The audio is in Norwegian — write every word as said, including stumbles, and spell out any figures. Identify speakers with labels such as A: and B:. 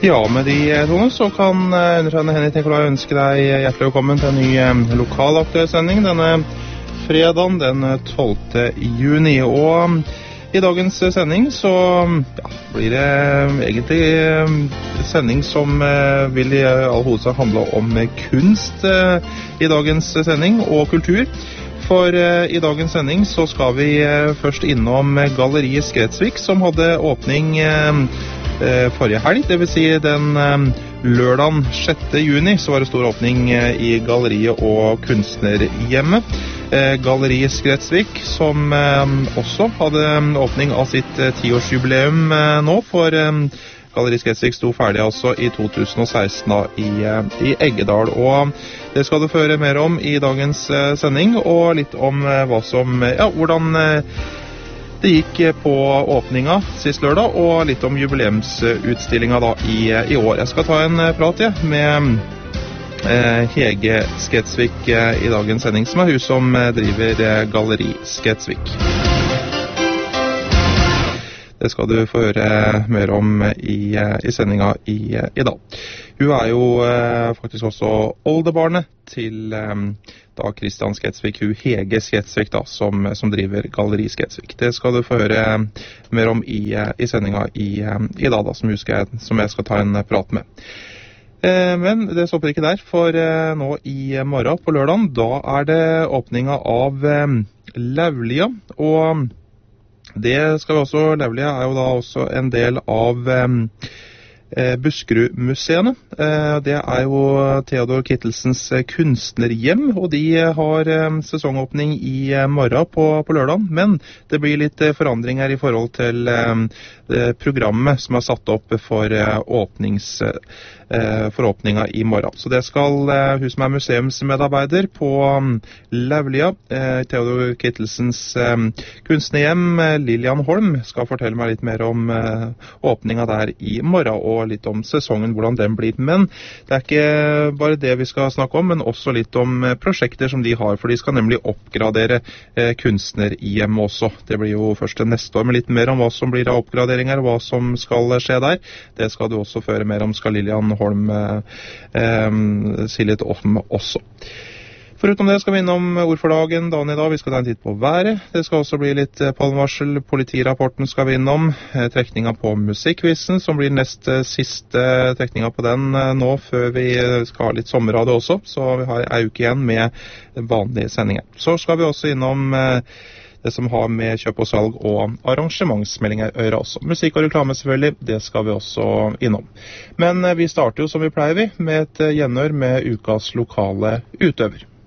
A: Ja, med de toene så kan undertegnede Henrik Nikolai ønske deg hjertelig velkommen til en ny eh, lokalaktuell sending denne fredagen den tolvte juni. Og i dagens sending så ja, blir det egentlig en sending som eh, vil i all hovedsak handle om kunst eh, i dagens sending og kultur. For eh, i dagens sending så skal vi eh, først innom Galleriet Skretsvik, som hadde åpning eh, forrige helg, det vil si den lørdagen sjette juni, så var det stor åpning i Galleriet og Kunstnerhjemmet. Galleriet Skretsvik, som også hadde åpning av sitt tiårsjubileum nå, for Galleriet Skretsvik sto ferdig altså i to tusen og seksten da, i, i Eggedal. Og det skal du føre mer om i dagens sending, og litt om hva som, ja, hvordan det gikk på åpninga sist lørdag, og litt om jubileumsutstillinga da i, i år. Jeg skal ta en prat ja, med eh, Hege Skretsvik eh, i dagens sending, som er hun som driver eh, Galleri Skretsvik. Det skal du få høre mer om i, i sendinga i, i dag. Hun er jo eh, faktisk også oldebarnet til eh, da Kristian Skretsvik, hun Hege Skretsvik da, som, som driver Galleri Skretsvik. Det skal du få høre mer om i, i sendinga i, i dag, da, som, jeg, som jeg skal ta en prat med. Eh, men det stopper ikke der, for eh, nå i morgen på lørdagen, da er det åpninga av eh, Laulia, og det skal vi også, Laulia er jo da også en del av eh, Buskerud-museene. Eh, det er jo Theodor Kittelsens kunstnerhjem, og de har eh, sesongåpning i eh, morgen på, på lørdagen, men det blir litt eh, forandringer i forhold til eh, programmet som er satt opp for eh, åpnings eh, for åpninga i morgen. Så det skal eh, hun som er museumsmedarbeider på um, Laulia, eh, Theodor Kittelsens eh, kunstnerhjem, eh, Lilian Holm, skal fortelle meg litt mer om eh, åpninga der i morgen, og litt om sesongen, hvordan den blir. Men det er ikke bare det vi skal snakke om, men også litt om eh, prosjekter som de har, for de skal nemlig oppgradere eh, kunstnerhjem også. Det blir jo først neste år, med litt mer om hva som blir av oppgraderinger, og hva som skal skje der. Det skal du også føre mer om, skal Lilian Holm eh, eh, si litt om også. Foruten det skal vi innom ord for dagen, dagen i dag. Vi skal ta en titt på været. Det skal også bli litt palmvarsel. Politirapporten skal vi innom. Trekninga på musikkquizen, som blir nest siste trekninga på den nå, før vi skal ha litt sommerradio også. Så vi har en uke igjen med vanlige sendinger. Så skal vi også innom det som har med kjøp og salg og arrangementsmeldinger å gjøre også. Musikk og reklame selvfølgelig, det skal vi også innom. Men vi starter jo som vi pleier vi, med et gjenhør med ukas lokale utøver.